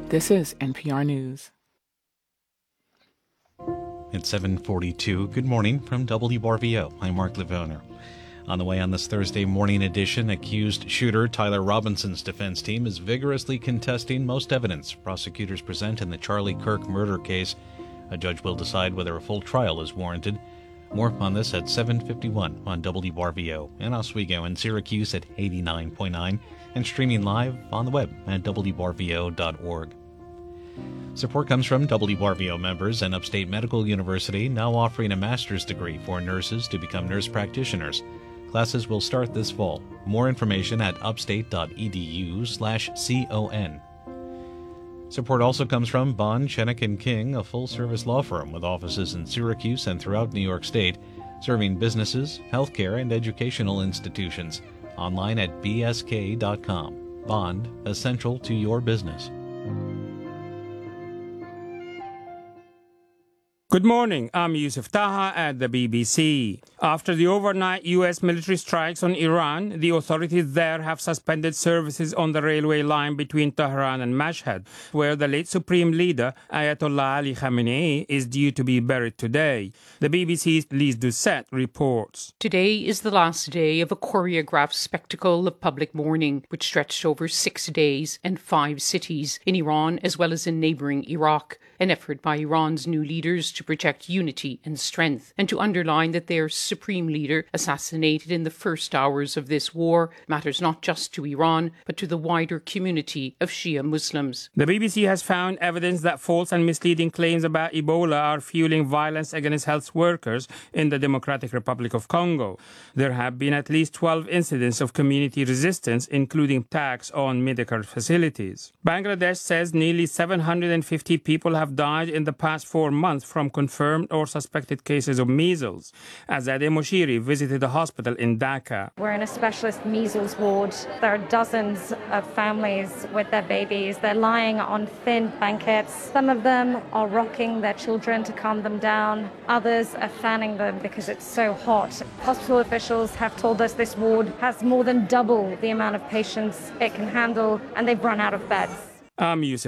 This is NPR News. It's 7:42. Good morning from WRVO. I'm Mark Livoner. On the way on this Thursday morning edition, accused shooter Tyler Robinson's defense team is vigorously contesting most evidence prosecutors present in the Charlie Kirk murder case. A judge will decide whether a full trial is warranted. More on this at 7:51 on WRVO in Oswego and Syracuse at 89.9 and streaming live on the web at WRVO.org. Support comes from WRVO members and Upstate Medical University, now offering a master's degree for nurses to become nurse practitioners. Classes will start this fall. More information at upstate.edu/CON. Support also comes from Bond, Chenick & King, a full-service law firm with offices in Syracuse and throughout New York State, serving businesses, healthcare, and educational institutions. Online at bsk.com. Bond, essential to your business. Good morning, I'm Yusuf Taha at the BBC. After the overnight U.S. military strikes on Iran, the authorities there have suspended services on the railway line between Tehran and Mashhad, where the late Supreme Leader Ayatollah Ali Khamenei is due to be buried today. The BBC's Lise Doucette reports. Today is the last day of a choreographed spectacle of public mourning, which stretched over 6 days and 5 cities in Iran as well as in neighbouring Iraq, an effort by Iran's new leaders to project unity and strength and to underline that their supreme leader, assassinated in the first hours of this war, matters not just to Iran but to the wider community of Shia Muslims. The BBC has found evidence that false and misleading claims about Ebola are fueling violence against health workers in the Democratic Republic of Congo. There have been at least 12 incidents of community resistance, including attacks on medical facilities. Bangladesh says nearly 750 people have died in the past 4 months from confirmed or suspected cases of measles. Azadeh Moshiri visited a hospital in Dhaka. We're in a specialist measles ward. There are dozens of families with their babies. They're lying on thin blankets. Some of them are rocking their children to calm them down. Others are fanning them because it's so hot. Hospital officials have told us this ward has more than double the amount of patients it can handle, and they've run out of beds. I'm Yusuf